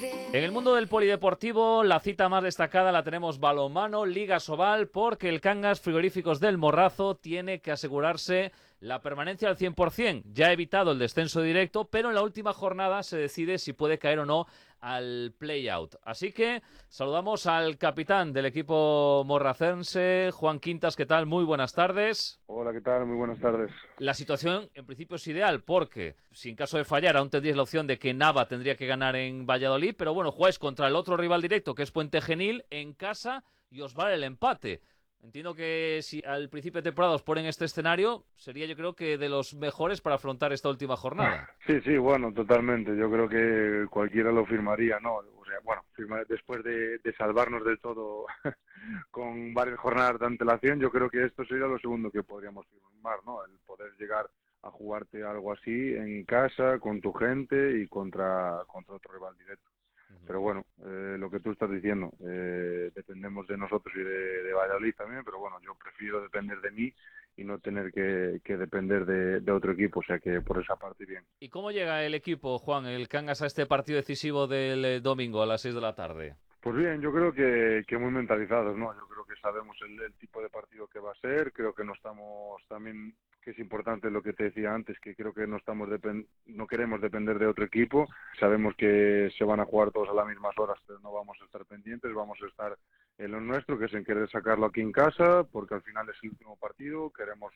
En el mundo del polideportivo, la cita más destacada la tenemos balonmano, Liga Sobal, porque el Cangas Frigoríficos del Morrazo tiene que asegurarse la permanencia al 100%. Ya ha evitado el descenso directo, pero en la última jornada se decide si puede caer o no al play-out. Así que saludamos al capitán del equipo morracense, Juan Quintas. ¿Qué tal? Muy buenas tardes. Hola, ¿qué tal? Muy buenas tardes. La situación en principio es ideal porque si en caso de fallar aún tendríais la opción de que Nava tendría que ganar en Valladolid, pero bueno, jugáis contra el otro rival directo que es Puente Genil en casa y os vale el empate. Entiendo que si al principio de temporada os ponen este escenario, sería yo creo que de los mejores para afrontar esta última jornada. Sí, bueno, totalmente. Yo creo que cualquiera lo firmaría, ¿no? O sea, bueno, después de salvarnos del todo con varias jornadas de antelación, yo creo que esto sería lo segundo que podríamos firmar, ¿no? El poder llegar a jugarte algo así en casa, con tu gente y contra otro rival directo. Pero bueno, lo que tú estás diciendo, dependemos de nosotros y de Valladolid también, pero bueno, yo prefiero depender de mí y no tener que depender de otro equipo, o sea que por esa parte bien. ¿Y cómo llega el equipo, Juan, el Cangas, a este partido decisivo del domingo a las 6 de la tarde? Pues bien, yo creo que muy mentalizados, ¿no? Yo creo que sabemos el tipo de partido que va a ser, creo que no estamos también, que es importante lo que te decía antes, que creo que no queremos depender de otro equipo, sabemos que se van a jugar todos a las mismas horas, pero no vamos a estar pendientes, vamos a estar en lo nuestro, que es en querer sacarlo aquí en casa, porque al final es el último partido, queremos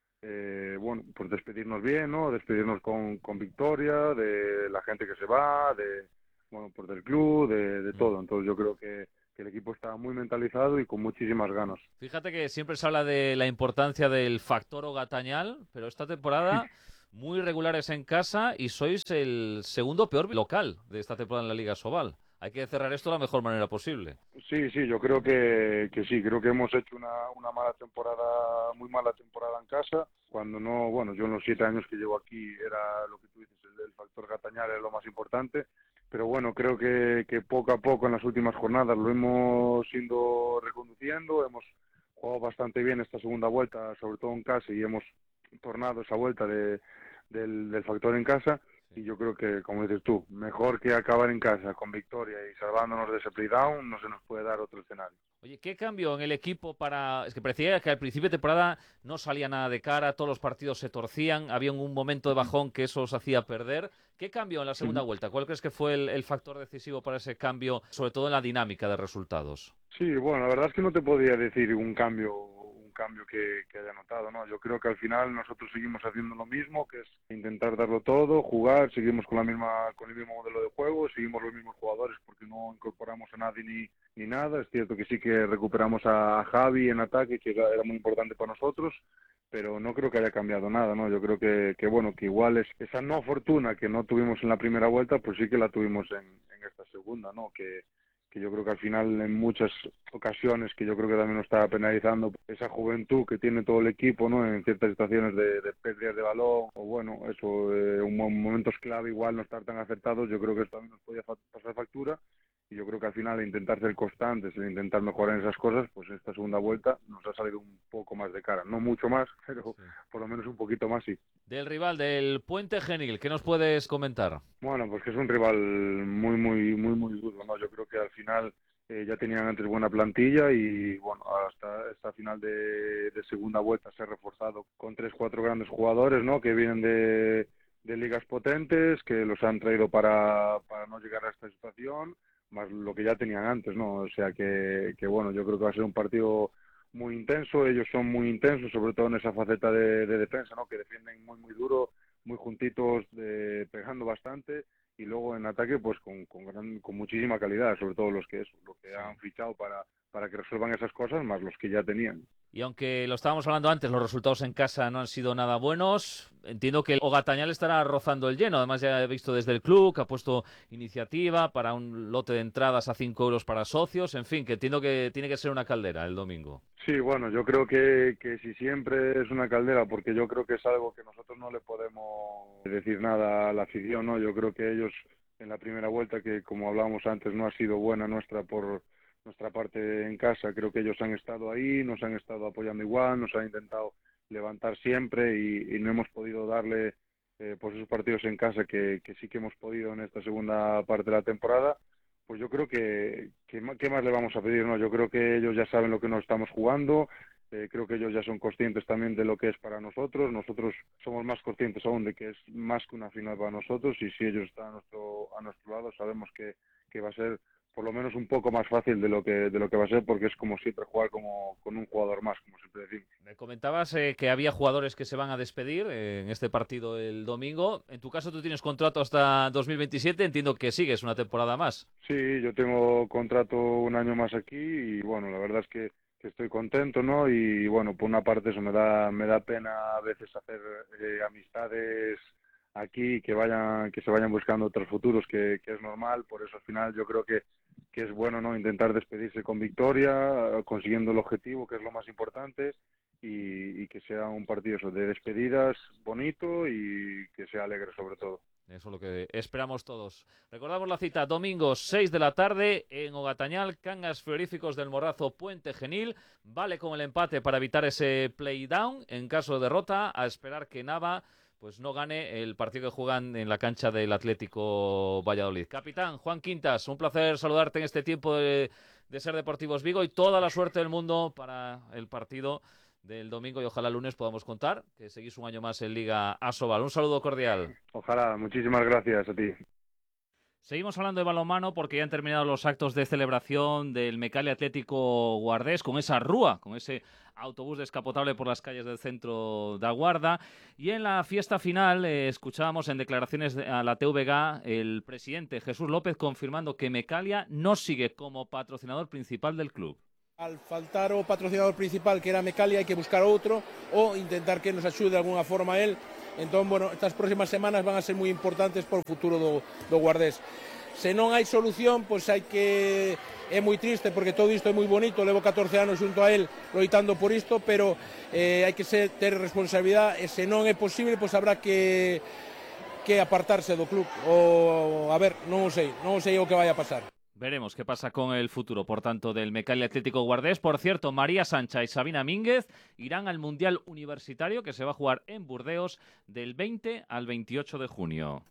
bueno, pues despedirnos bien, ¿no? Despedirnos con victoria, de la gente que se va, bueno, pues del club, de todo. Entonces yo creo que el equipo está muy mentalizado y con muchísimas ganas. Fíjate que siempre se habla de la importancia del factor Ogatañal, pero esta temporada muy regulares en casa y sois el segundo peor local de esta temporada en la Liga Sobal. Hay que cerrar esto de la mejor manera posible. Sí, yo creo que sí, creo que hemos hecho una mala temporada, muy mala temporada en casa, cuando no, bueno, yo en los 7 años que llevo aquí era lo que tú dices, el factor Gatañal era lo más importante, pero bueno, creo que poco a poco en las últimas jornadas lo hemos ido reconduciendo, hemos jugado bastante bien esta segunda vuelta, sobre todo en casa, y hemos tornado esa vuelta del factor en casa. Y yo creo que, como dices tú, mejor que acabar en casa con victoria y salvándonos de ese play-down, no se nos puede dar otro escenario. Oye, ¿qué cambio en el equipo para...? Es que parecía que al principio de temporada no salía nada de cara, todos los partidos se torcían, había un momento de bajón que eso os hacía perder. ¿Qué cambio en la segunda vuelta? ¿Cuál crees que fue el factor decisivo para ese cambio, sobre todo en la dinámica de resultados? Sí, bueno, la verdad es que no te podría decir un cambio que haya notado, ¿no? Yo creo que al final nosotros seguimos haciendo lo mismo, que es intentar darlo todo, jugar, seguimos con el mismo modelo de juego, seguimos los mismos jugadores porque no incorporamos a nadie ni nada. Es cierto que sí que recuperamos a Javi en ataque, que era muy importante para nosotros, pero no creo que haya cambiado nada, ¿no? Yo creo que bueno, que igual esa no fortuna que no tuvimos en la primera vuelta, pues sí que la tuvimos en esta segunda, ¿no? Que yo creo que al final en muchas ocasiones, que yo creo que también nos está penalizando esa juventud que tiene todo el equipo, ¿no? En ciertas situaciones de pérdidas de balón, o bueno, eso, momentos clave igual no estar tan acertados, yo creo que eso también nos podía pasar factura, y yo creo que al final de intentar ser constantes, de intentar mejorar en esas cosas, pues esta segunda vuelta nos ha salido un poco más de cara, no mucho más, pero Sí. por lo menos un poquito más sí. Del rival, del Puente Genil, ¿qué nos puedes comentar? Bueno, pues que es un rival muy duro, ¿no? Yo creo que al final ya tenían antes buena plantilla y bueno, hasta esta final de segunda vuelta se ha reforzado con 3, 4 grandes jugadores, ¿no? Que vienen de ligas potentes, que los han traído para no llegar a esta situación, más lo que ya tenían antes, ¿no? O sea que bueno, yo creo que va a ser un partido muy intenso, ellos son muy intensos, sobre todo en esa faceta de defensa, ¿no? Que defienden muy duro, muy juntitos, pegando bastante, y luego en ataque pues con muchísima calidad, sobre todo lo que Sí. han fichado para que resuelvan esas cosas, más los que ya tenían. Y aunque lo estábamos hablando antes, los resultados en casa no han sido nada buenos. Entiendo que el Ogatañal estará rozando el lleno. Además, ya he visto desde el club que ha puesto iniciativa para un lote de entradas a 5 euros para socios. En fin, que entiendo que tiene que ser una caldera el domingo. Sí, bueno, yo creo que si siempre es una caldera, porque yo creo que es algo que nosotros no le podemos decir nada a la afición, ¿no? Yo creo que ellos en la primera vuelta, que como hablábamos antes, no ha sido buena nuestra por nuestra parte en casa, creo que ellos han estado ahí, nos han estado apoyando igual, nos han intentado levantar siempre y no hemos podido darle pues esos partidos en casa que sí que hemos podido en esta segunda parte de la temporada. pues yo creo ¿qué más le vamos a pedir? No, yo creo que ellos ya saben lo que nos estamos jugando. Creo que ellos ya son conscientes también de lo que es para nosotros. Nosotros somos más conscientes aún de que es más que una final para nosotros, y si ellos están a nuestro lado, sabemos que va a ser por lo menos un poco más fácil de lo que va a ser, porque es como siempre jugar con un jugador más, como siempre decimos. Me comentabas que había jugadores que se van a despedir en este partido el domingo. En tu caso, tú tienes contrato hasta 2027. Entiendo que sigues una temporada más. Sí, yo tengo contrato un año más aquí y bueno, la verdad es que estoy contento, ¿no? Y bueno, por una parte eso me da pena a veces hacer amistades aquí que se vayan buscando otros futuros, que es normal. Por eso al final yo creo que es bueno, ¿no? Intentar despedirse con victoria, consiguiendo el objetivo, que es lo más importante, y que sea un partido eso, de despedidas bonito y que sea alegre sobre todo. Eso es lo que esperamos todos. Recordamos la cita, domingo 6 de la tarde en Ogatañal, Cangas Frigoríficos del Morrazo, Puente Genil. Vale con el empate para evitar ese play down. En caso de derrota, a esperar que Nava pues no gane el partido que juegan en la cancha del Atlético Valladolid. Capitán Juan Quintas, un placer saludarte en este tiempo de Ser Deportivos Vigo, y toda la suerte del mundo para el partido del domingo, y ojalá el lunes podamos contar que seguís un año más en Liga ASOVAL. Un saludo cordial. Ojalá, muchísimas gracias a ti. Seguimos hablando de balonmano porque ya han terminado los actos de celebración del Mecali Atlético Guardés con esa rúa, con ese autobús descapotable por las calles del centro de Guarda. Y en la fiesta final escuchábamos en declaraciones a la TVG el presidente Jesús López confirmando que Mecalia no sigue como patrocinador principal del club. Al faltar o patrocinador principal, que era Mecalia, hai que buscar outro ou intentar que nos axude de alguna forma él. Entón, bueno, estas próximas semanas van a ser moi importantes por o futuro do Guardés. Se non hai solución, pois hai que... É moi triste porque todo isto é moi bonito, levo 14 anos xunto a él loitando por isto, pero hai que ter responsabilidade, e se non é posible, pois habrá que apartarse do club. A ver, non sei o que vai a pasar. Veremos qué pasa con el futuro, por tanto, del Mecali Atlético Guardés. Por cierto, María Sancha y Sabina Mínguez irán al Mundial Universitario, que se va a jugar en Burdeos del 20 al 28 de junio.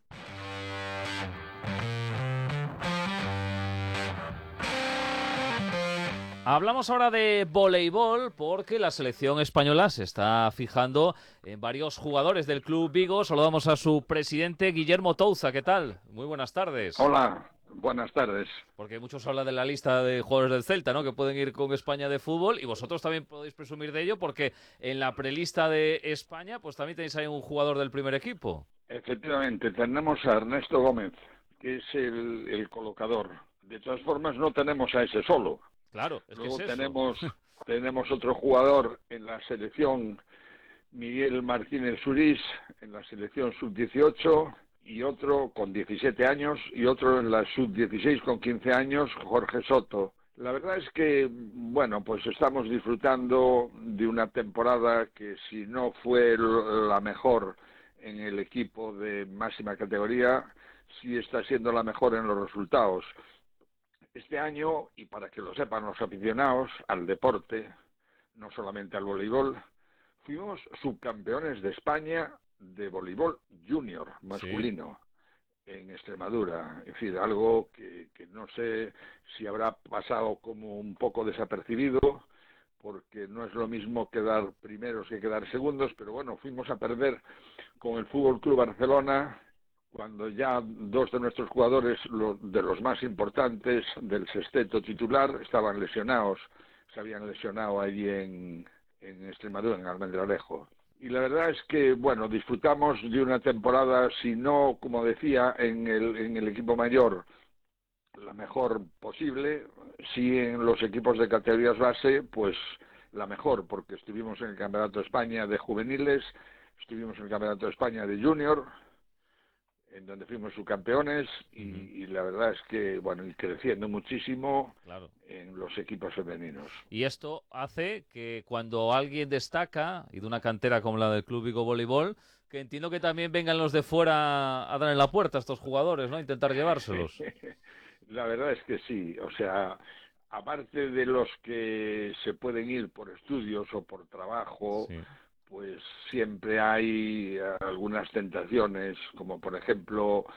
Hablamos ahora de voleibol porque la selección española se está fijando en varios jugadores del Club Vigo. Saludamos a su presidente, Guillermo Touza. ¿Qué tal? Muy buenas tardes. Hola. Buenas tardes. Porque muchos hablan de la lista de jugadores del Celta, ¿no? Que pueden ir con España de fútbol, y vosotros también podéis presumir de ello porque en la prelista de España pues también tenéis ahí un jugador del primer equipo. Efectivamente, tenemos a Ernesto Gómez, que es el colocador. De todas formas, no tenemos a ese solo. Claro, es Luego que es eso. tenemos otro jugador en la selección, Miguel Martínez Surís, en la selección sub-18, y otro con 17 años, y otro en la sub-16 con 15 años, Jorge Soto. La verdad es que, bueno, pues estamos disfrutando de una temporada que, si no fue la mejor en el equipo de máxima categoría, sí está siendo la mejor en los resultados. Este año, y para que lo sepan los aficionados al deporte, no solamente al voleibol, fuimos subcampeones de España de voleibol junior masculino, sí, en Extremadura. En fin, algo que no sé si habrá pasado como un poco desapercibido, porque no es lo mismo quedar primeros que quedar segundos, pero bueno, fuimos a perder con el Fútbol Club Barcelona cuando ya dos de nuestros jugadores, de los más importantes del sexteto titular, estaban lesionados, se habían lesionado allí en Extremadura, en Almendralejo. Y la verdad es que, bueno, disfrutamos de una temporada, si no, como decía, en el equipo mayor, la mejor posible, sí en los equipos de categorías base, pues la mejor, porque estuvimos en el Campeonato de España de juveniles, estuvimos en el Campeonato de España de junior, en donde fuimos subcampeones, y la verdad es que, bueno, y creciendo muchísimo, claro, en los equipos femeninos. Y esto hace que cuando alguien destaca, y de una cantera como la del Club Vigo Voleibol, que entiendo que también vengan los de fuera a dar en la puerta a estos jugadores, ¿no? A intentar llevárselos. La verdad es que sí, o sea, aparte de los que se pueden ir por estudios o por trabajo, sí, pues siempre hay algunas tentaciones, como por ejemplo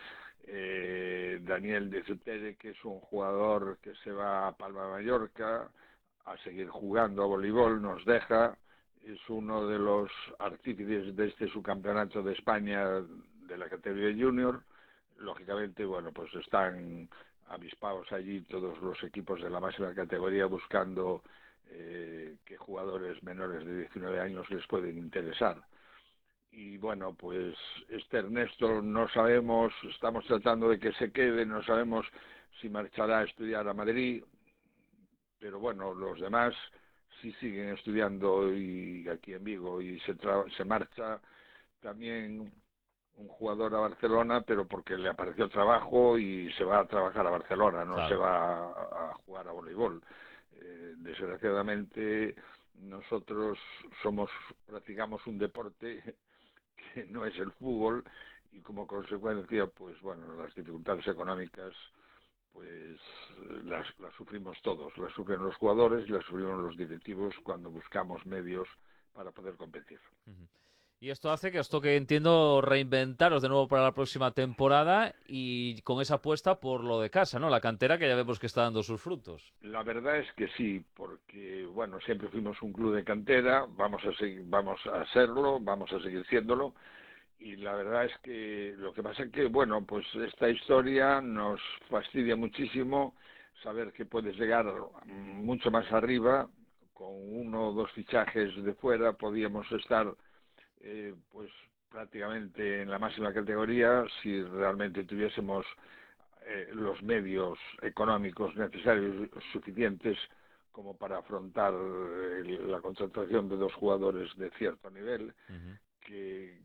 Daniel de Zutere, que es un jugador que se va a Palma de Mallorca a seguir jugando a voleibol, nos deja, es uno de los artífices de este subcampeonato de España de la categoría junior. Lógicamente, bueno, pues están avispados allí todos los equipos de la máxima categoría buscando qué jugadores menores de 19 años les pueden interesar. Y bueno, pues este Ernesto no sabemos, estamos tratando de que se quede, no sabemos si marchará a estudiar a Madrid, pero bueno, los demás sí siguen estudiando y aquí en Vigo, y se marcha también un jugador a Barcelona, pero porque le apareció trabajo y se va a trabajar a Barcelona, no se va a jugar a voleibol. Desgraciadamente nosotros practicamos un deporte que no es el fútbol, y como consecuencia, pues bueno, las dificultades económicas pues las sufrimos todos, las sufren los jugadores y las sufrimos los directivos cuando buscamos medios para poder competir. Y esto hace que os toque, entiendo, reinventaros de nuevo para la próxima temporada, y con esa apuesta por lo de casa, ¿no? La cantera, que ya vemos que está dando sus frutos. La verdad es que sí, porque bueno, siempre fuimos un club de cantera, vamos a serlo, vamos a seguir siéndolo. Y la verdad es que lo que pasa es que, bueno, pues esta historia nos fastidia muchísimo, saber que puedes llegar mucho más arriba, con 1 o 2 fichajes de fuera podíamos estar pues prácticamente en la máxima categoría si realmente tuviésemos los medios económicos necesarios, suficientes como para afrontar la contratación de 2 jugadores de cierto nivel, que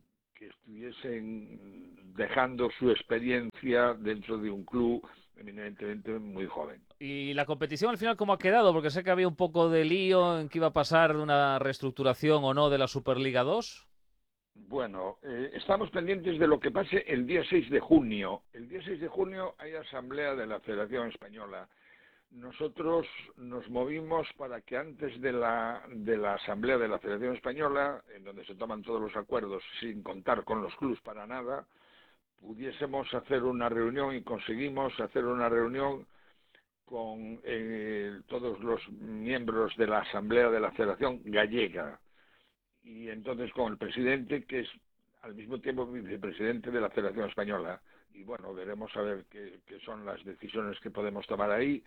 estuviesen dejando su experiencia dentro de un club eminentemente muy joven. ¿Y la competición al final cómo ha quedado? Porque sé que había un poco de lío en qué iba a pasar de una reestructuración o no de la Superliga 2. Bueno, estamos pendientes de lo que pase el día 6 de junio. El día 6 de junio hay asamblea de la Federación Española. Nosotros nos movimos para que antes de la asamblea de la Federación Española, en donde se toman todos los acuerdos sin contar con los clubs para nada, pudiésemos hacer una reunión, y conseguimos hacer una reunión con todos los miembros de la asamblea de la Federación Gallega, y entonces con el presidente, que es al mismo tiempo vicepresidente de la Federación Española. Y bueno, veremos a ver qué son las decisiones que podemos tomar ahí.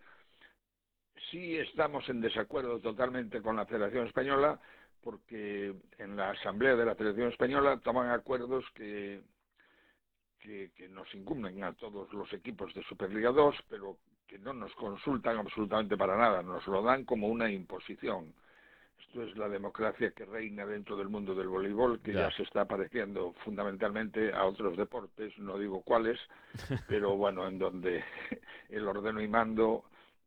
Sí estamos en desacuerdo totalmente con la Federación Española, porque en la Asamblea de la Federación Española toman acuerdos que nos incumben a todos los equipos de Superliga 2, pero que no nos consultan absolutamente para nada, nos lo dan como una imposición. Esto es la democracia que reina dentro del mundo del voleibol, que ya se está pareciendo fundamentalmente a otros deportes, no digo cuáles, pero bueno, en donde el ordeno y mando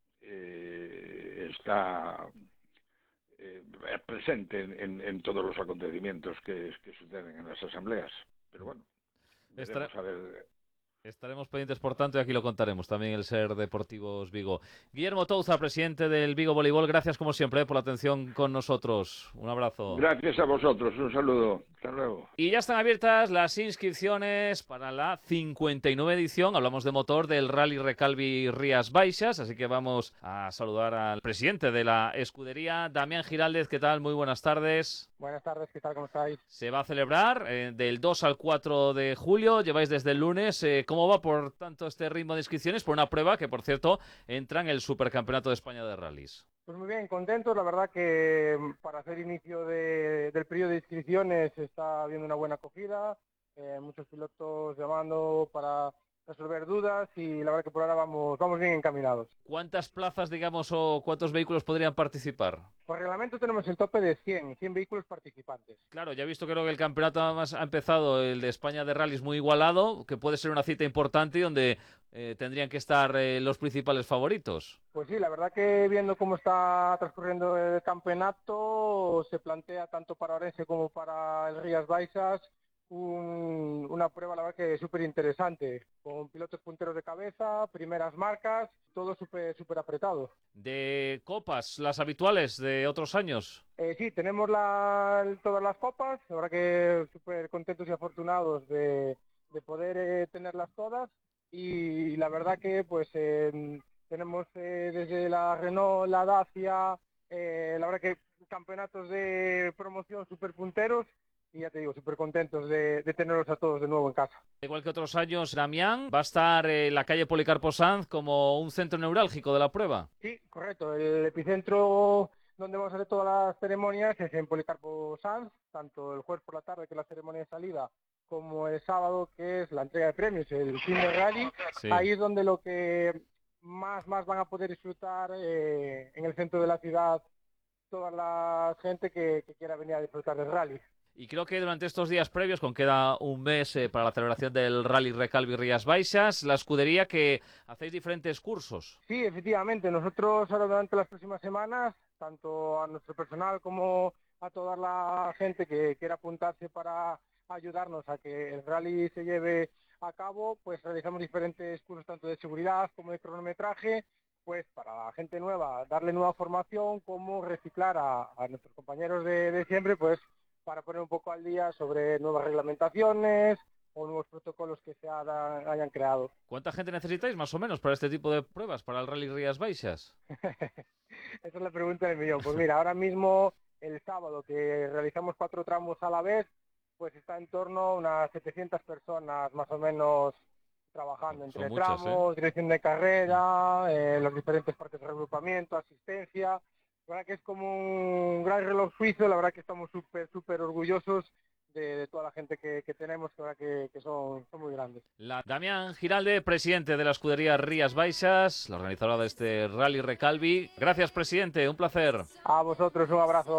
está presente en todos los acontecimientos que suceden en las asambleas. Pero bueno, veremos a ver. Estaremos pendientes, por tanto, y aquí lo contaremos también el Ser Deportivos Vigo. Guillermo Touza, presidente del Vigo Voleibol, gracias como siempre por la atención con nosotros. Un abrazo. Gracias a vosotros, un saludo. Hasta luego. Y ya están abiertas las inscripciones para la 59 edición, hablamos de motor, del Rally Recalvi Rías Baixas, así que vamos a saludar al presidente de la escudería, Damián Giraldez. ¿Qué tal? Muy buenas tardes. Buenas tardes, ¿qué tal? ¿Cómo estáis? Se va a celebrar del 2 al 4 de julio, lleváis desde el lunes. ¿Cómo va, por tanto, este ritmo de inscripciones por una prueba que, por cierto, entra en el Supercampeonato de España de Rallys? Pues muy bien, contentos. La verdad que para hacer inicio del periodo de inscripciones está habiendo una buena acogida, muchos pilotos llamando para resolver dudas, y la verdad que por ahora vamos bien encaminados. ¿Cuántas plazas, digamos, o cuántos vehículos podrían participar? Por reglamento tenemos el tope de 100 vehículos participantes. Claro, ya he visto, creo que el campeonato además ha empezado, el de España de Rallys, muy igualado, que puede ser una cita importante y donde tendrían que estar los principales favoritos. Pues sí, la verdad que viendo cómo está transcurriendo el campeonato, se plantea tanto para Orense como para el Rías Baixas una prueba, la verdad, que súper interesante, con pilotos punteros de cabeza, primeras marcas, todo súper apretado. ¿De copas, las habituales de otros años? Sí, tenemos todas las copas, la verdad que súper contentos y afortunados de poder tenerlas todas, y la verdad que pues tenemos desde la Renault, la Dacia, la verdad que campeonatos de promoción súper punteros y ya te digo, súper contentos de tenerlos a todos de nuevo en casa. Igual que otros años, Damián, va a estar la calle Policarpo Sanz como un centro neurálgico de la prueba. Sí, correcto. El epicentro donde vamos a hacer todas las ceremonias es en Policarpo Sanz, tanto el jueves por la tarde, que es la ceremonia de salida, como el sábado, que es la entrega de premios, el fin de rally. Sí. Ahí es donde lo que más van a poder disfrutar en el centro de la ciudad toda la gente que quiera venir a disfrutar del rally. Y creo que durante estos días previos, con queda un mes para la celebración del Rally Recalvi Rías Baixas, la escudería que hacéis diferentes cursos. Sí, efectivamente. Nosotros ahora durante las próximas semanas, tanto a nuestro personal como a toda la gente que quiera apuntarse para ayudarnos a que el rally se lleve a cabo, pues realizamos diferentes cursos tanto de seguridad como de cronometraje, pues para la gente nueva, darle nueva formación, como reciclar a nuestros compañeros de siempre, pues para poner un poco al día sobre nuevas reglamentaciones o nuevos protocolos que se hayan creado. ¿Cuánta gente necesitáis más o menos para este tipo de pruebas, para el Rally Rías Baixas? Esa es la pregunta del millón. Pues mira, ahora mismo el sábado que realizamos 4 tramos a la vez, pues está en torno a unas 700 personas más o menos trabajando entre muchas, tramos, dirección de carrera, los diferentes partes de reagrupamiento, asistencia. La verdad que es como un gran reloj suizo, la verdad que estamos súper orgullosos de toda la gente que tenemos, la verdad que son muy grandes. Damián Giralde, presidente de la escudería Rías Baixas, la organizadora de este Rally Recalvi. Gracias, presidente, un placer. A vosotros un abrazo.